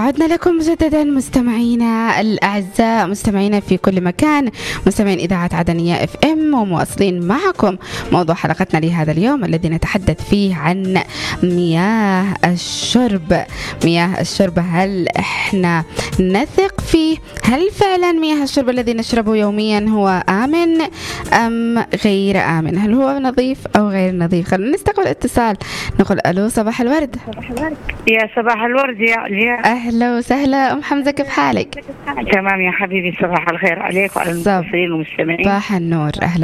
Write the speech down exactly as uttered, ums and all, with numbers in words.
عدنا لكم مجددا مستمعينا الأعزاء، مستمعينا في كل مكان، مستمعين إذاعة عدنية اف ام، ومواصلين معكم موضوع حلقتنا لهذا اليوم الذي نتحدث فيه عن مياه الشرب. مياه الشرب، هل احنا نثق فيه؟ هل فعلا مياه الشرب الذي نشربه يوميا هو آمن أم غير آمن؟ هل هو نظيف أو غير نظيف؟ خلونا نستقبل اتصال، نقول ألو، صباح الورد. صباح الورد يا صباح الورد يا عليا. أهلا وسهلا أم حمزة، كيف حالك؟ تمام يا حبيبي، صباح الخير عليك وعلى المتصلين والمستمعين. صباح النور، أهلا